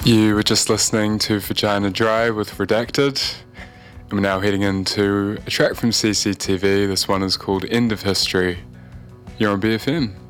You were just listening to Vagina Dry with Redacted, and we're now heading into a track from CCTV. This one is called End of History. You're on BFM.